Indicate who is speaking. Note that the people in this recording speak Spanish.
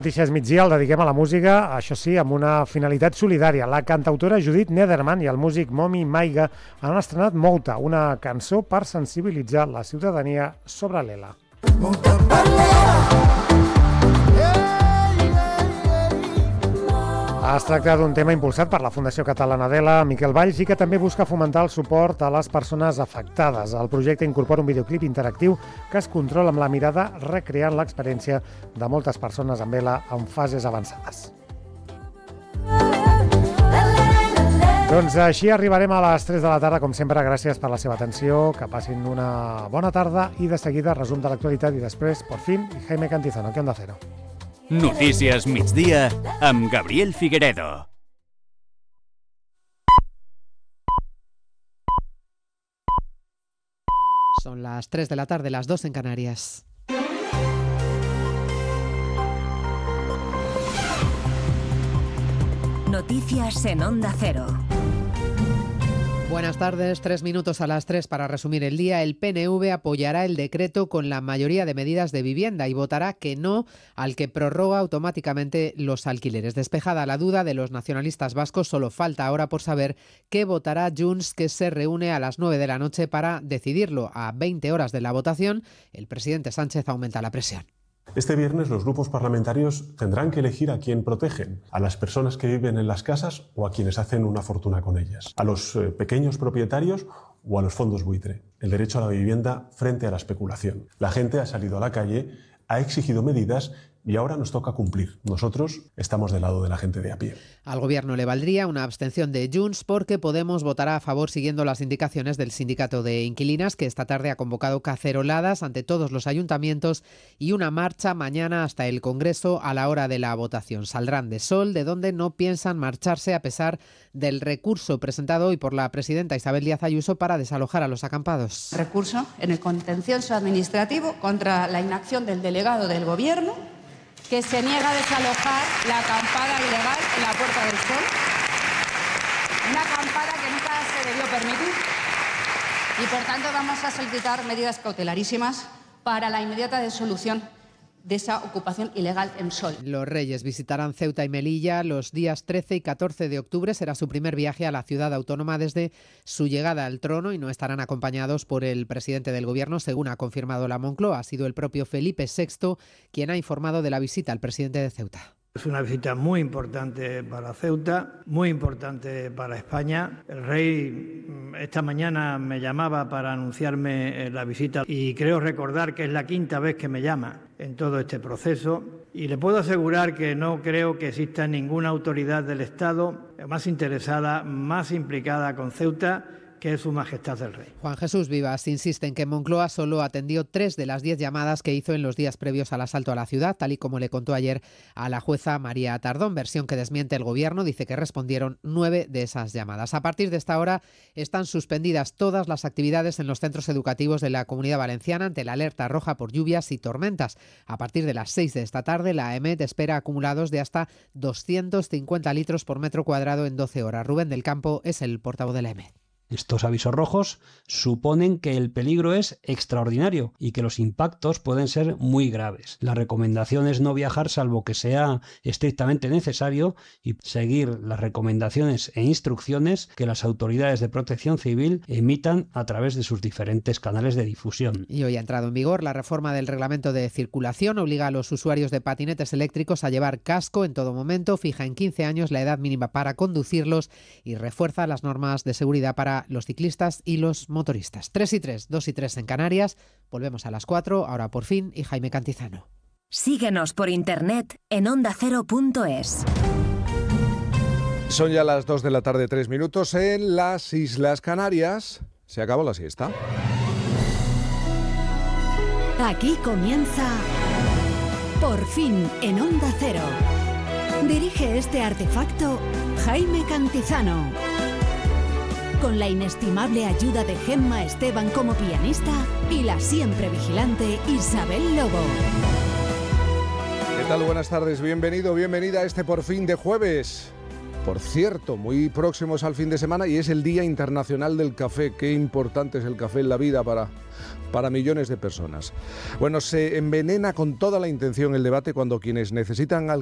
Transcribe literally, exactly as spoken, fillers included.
Speaker 1: Notícies migdia el dediquem a la música, això sí, amb una finalitat solidària. La cantautora Judith Nederman i el músic Momi Maiga han estrenat Mouta, una cançó per sensibilitzar la ciutadania sobre l'E L A. Es tracta d'un tema impulsat per la Fundació Catalana d'E L A, Miquel Valls, i que també busca fomentar el suport a les persones afectades. El projecte incorpora un videoclip interactiu que es controla amb la mirada, recreant l'experiència de moltes persones amb E L A en fases avançades. Doncs així arribarem a les tres de la tarda, com sempre, gràcies per la seva atenció, que passin una bona tarda i de seguida resum de l'actualitat i després, por fin, i Jaime Cantizano, aquí Onda Cero.
Speaker 2: Notícies migdia amb Gabriel Figueredo.
Speaker 3: Son las tres de la tarde, las dos en Canarias.
Speaker 4: Noticias en Onda Cero.
Speaker 3: Buenas tardes, tres minutos a las tres para resumir el día. El P N V apoyará el decreto con la mayoría de medidas de vivienda y votará que no al que prorroga automáticamente los alquileres. Despejada la duda de los nacionalistas vascos, solo falta ahora por saber qué votará Junts, que se reúne a las nueve de la noche para decidirlo. A veinte horas de la votación, el presidente Sánchez aumenta la presión.
Speaker 5: Este viernes los grupos parlamentarios tendrán que elegir a quién protegen, a las personas que viven en las casas o a quienes hacen una fortuna con ellas, a los eh, pequeños propietarios o a los fondos buitre. El derecho a la vivienda frente a la especulación. La gente ha salido a la calle, ha exigido medidas y ahora nos toca cumplir. Nosotros estamos del lado de la gente de a pie.
Speaker 3: Al Gobierno le valdría una abstención de Junts porque Podemos votará a favor siguiendo las indicaciones del Sindicato de Inquilinas, que esta tarde ha convocado caceroladas ante todos los ayuntamientos y una marcha mañana hasta el Congreso a la hora de la votación. Saldrán de Sol, de donde no piensan marcharse a pesar del recurso presentado hoy por la presidenta Isabel Díaz Ayuso para desalojar a los acampados.
Speaker 6: Recurso en el contencioso administrativo contra la inacción del delegado del Gobierno, que se niega a desalojar la acampada ilegal en la Puerta del Sol. Una acampada que nunca se debió permitir. Y por tanto vamos a solicitar medidas cautelarísimas para la inmediata disolución de esa ocupación ilegal en Sol.
Speaker 3: Los Reyes visitarán Ceuta y Melilla los días trece y catorce de octubre. Será su primer viaje a la ciudad autónoma desde su llegada al trono y no estarán acompañados por el presidente del Gobierno, según ha confirmado la Moncloa. Ha sido el propio Felipe sexto quien ha informado de la visita al presidente de Ceuta.
Speaker 7: Es una visita muy importante para Ceuta, muy importante para España. El rey esta mañana me llamaba para anunciarme la visita y creo recordar que es la quinta vez que me llama en todo este proceso. Y le puedo asegurar que no creo que exista ninguna autoridad del Estado más interesada, más implicada con Ceuta, que es Su Majestad el Rey.
Speaker 3: Juan Jesús Vivas insiste en que Moncloa solo atendió tres de las diez llamadas que hizo en los días previos al asalto a la ciudad, tal y como le contó ayer a la jueza María Tardón, versión que desmiente el Gobierno. Dice que respondieron nueve de esas llamadas. A partir de esta hora están suspendidas todas las actividades en los centros educativos de la Comunidad Valenciana ante la alerta roja por lluvias y tormentas. A partir de las seis de esta tarde, la EMET espera acumulados de hasta doscientos cincuenta litros por metro cuadrado en doce horas. Rubén del Campo es el portavoz de la EMET.
Speaker 8: Estos avisos rojos suponen que el peligro es extraordinario y que los impactos pueden ser muy graves. La recomendación es no viajar salvo que sea estrictamente necesario y seguir las recomendaciones e instrucciones que las autoridades de protección civil emitan a través de sus diferentes canales de difusión.
Speaker 3: Y hoy ha entrado en vigor la reforma del reglamento de circulación. Obliga a los usuarios de patinetes eléctricos a llevar casco en todo momento, fija en quince años la edad mínima para conducirlos y refuerza las normas de seguridad para los ciclistas y los motoristas. tres y tres, dos y tres en Canarias. Volvemos a las cuatro, ahora por fin, y Jaime Cantizano.
Speaker 4: Síguenos por internet en onda cero punto es.
Speaker 9: Son ya las dos de la tarde, tres minutos. En las Islas Canarias se acabó la siesta.
Speaker 4: Aquí comienza Por fin en Onda Cero. Dirige este artefacto Jaime Cantizano, con la inestimable ayuda de Gemma Esteban como pianista y la siempre vigilante Isabel Lobo.
Speaker 9: ¿Qué tal? Buenas tardes, bienvenido, bienvenida a este Por fin de jueves. Por cierto, muy próximos al fin de semana y es el Día Internacional del Café. Qué importante es el café en la vida para, para millones de personas. Bueno, se envenena con toda la intención el debate cuando quienes necesitan